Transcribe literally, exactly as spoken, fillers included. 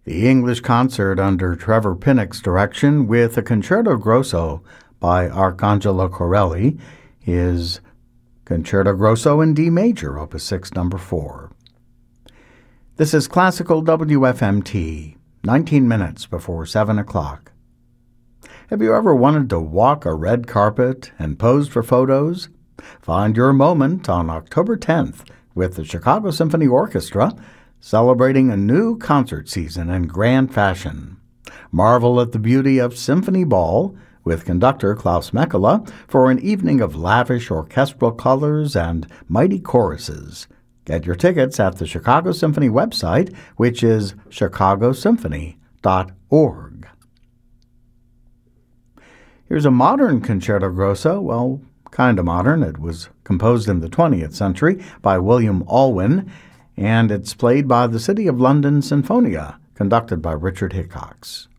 The English Concert under Trevor Pinnock's direction with a Concerto Grosso by Arcangelo Corelli is Concerto Grosso in D major, Opus six, number four. This is Classical W F M T, nineteen minutes before seven o'clock. Have you ever wanted to walk a red carpet and pose for photos? Find your moment on October tenth with the Chicago Symphony Orchestra, celebrating a new concert season in grand fashion. Marvel at the beauty of Symphony Ball with conductor Klaus Mekela for an evening of lavish orchestral colors and mighty choruses. Get your tickets at the Chicago Symphony website, which is chicago symphony dot org. Here's a modern Concerto Grosso, well, kind of modern. It was composed in the twentieth century by William Alwyn, and it's played by the City of London Sinfonia, conducted by Richard Hickox.